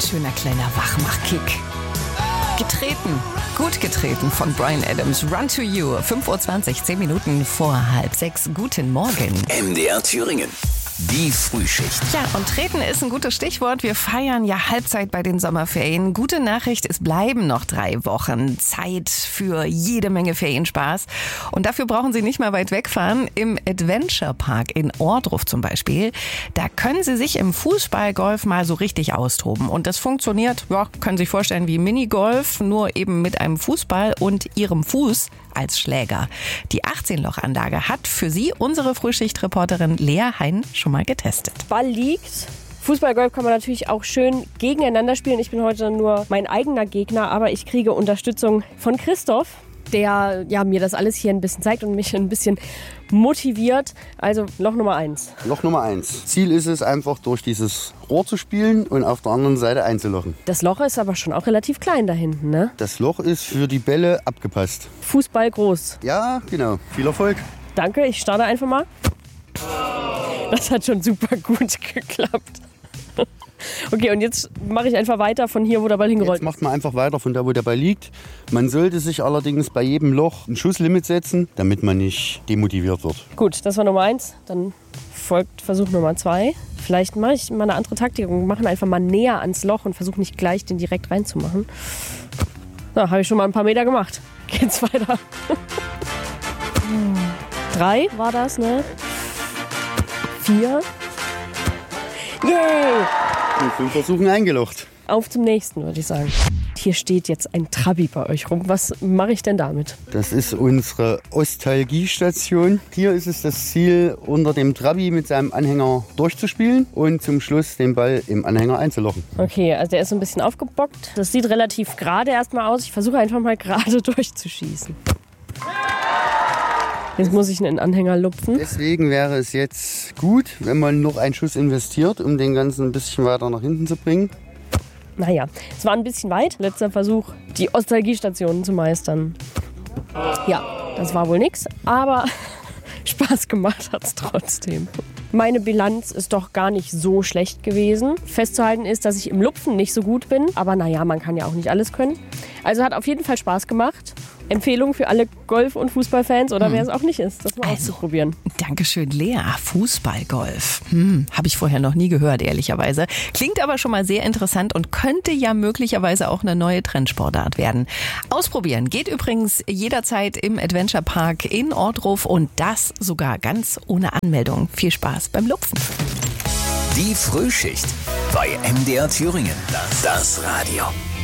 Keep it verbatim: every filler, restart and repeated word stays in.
schöner kleiner Wachmachkick. Getreten, gut getreten von Bryan Adams. Run to You, fünf Uhr zwanzig, zehn Minuten vor halb sechs. Guten Morgen. M D R Thüringen. Die Frühschicht. Ja, und treten ist ein gutes Stichwort. Wir feiern ja Halbzeit bei den Sommerferien. Gute Nachricht, es bleiben noch drei Wochen Zeit für jede Menge Ferienspaß. Und dafür brauchen Sie nicht mal weit wegfahren. Im Adventure Park in Ohrdruf zum Beispiel, da können Sie sich im Fußballgolf mal so richtig austoben. Und das funktioniert, ja, können Sie sich vorstellen, wie Minigolf, nur eben mit einem Fußball und Ihrem Fuß als Schläger. Die achtzehn-Loch-Anlage hat für Sie unsere Frühschicht-Reporterin Lea Hein schon mal getestet. Ball liegt. Fußballgolf kann man natürlich auch schön gegeneinander spielen. Ich bin heute nur mein eigener Gegner, aber ich kriege Unterstützung von Christoph, der ja, mir das alles hier ein bisschen zeigt und mich ein bisschen motiviert. Also Loch Nummer eins. Loch Nummer eins. Ziel ist es einfach, durch dieses Rohr zu spielen und auf der anderen Seite einzulochen. Das Loch ist aber schon auch relativ klein da hinten, ne? Das Loch ist für die Bälle abgepasst. Fußball groß. Ja, genau. Viel Erfolg. Danke, ich starte einfach mal. Das hat schon super gut geklappt. Okay, und jetzt mache ich einfach weiter von hier, wo der Ball hingerollt ist. Jetzt macht man einfach weiter von da, wo der Ball liegt. Man sollte sich allerdings bei jedem Loch ein Schusslimit setzen, damit man nicht demotiviert wird. Gut, das war Nummer eins. Dann folgt Versuch Nummer zwei. Vielleicht mache ich mal eine andere Taktik und mache einfach mal näher ans Loch und versuche nicht gleich den direkt reinzumachen. So, habe ich schon mal ein paar Meter gemacht. Geht's weiter. Drei war das, ne? Vier. Yay! In fünf Versuchen eingelocht. Auf zum nächsten, würde ich sagen. Hier steht jetzt ein Trabi bei euch rum. Was mache ich denn damit? Das ist unsere Ostalgiestation. Hier ist es das Ziel, unter dem Trabi mit seinem Anhänger durchzuspielen und zum Schluss den Ball im Anhänger einzulochen. Okay, also der ist so ein bisschen aufgebockt. Das sieht relativ gerade erstmal aus. Ich versuche einfach mal gerade durchzuschießen. Jetzt muss ich einen Anhänger lupfen. Deswegen wäre es jetzt gut, wenn man noch einen Schuss investiert, um den Ganzen ein bisschen weiter nach hinten zu bringen. Naja, es war ein bisschen weit. Letzter Versuch, die Ostalgiestationen zu meistern. Ja, das war wohl nix, aber Spaß gemacht hat es trotzdem. Meine Bilanz ist doch gar nicht so schlecht gewesen. Festzuhalten ist, dass ich im Lupfen nicht so gut bin. Aber naja, man kann ja auch nicht alles können. Also hat auf jeden Fall Spaß gemacht. Empfehlung für alle Golf- und Fußballfans oder hm. wer es auch nicht ist, das mal also, auszuprobieren. Dankeschön, Lea. Fußballgolf. Hm, habe ich vorher noch nie gehört, ehrlicherweise. Klingt aber schon mal sehr interessant und könnte ja möglicherweise auch eine neue Trendsportart werden. Ausprobieren geht übrigens jederzeit im Adventure Park in Ohrdruf und das sogar ganz ohne Anmeldung. Viel Spaß beim Lupfen. Die Frühschicht bei M D R Thüringen. Das Radio.